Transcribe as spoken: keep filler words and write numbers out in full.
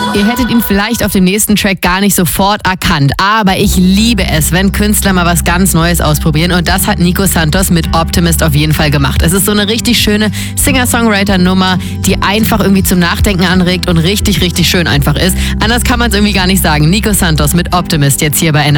Ihr hättet ihn vielleicht auf dem nächsten Track gar nicht sofort erkannt, aber ich liebe es, wenn Künstler mal was ganz Neues ausprobieren und das hat Nico Santos mit Optimist auf jeden Fall gemacht. Es ist so eine richtig schöne Singer-Songwriter-Nummer, die einfach irgendwie zum Nachdenken anregt und richtig, richtig schön einfach ist. Anders kann man es irgendwie gar nicht sagen. Nico Santos mit Optimist jetzt hier bei N R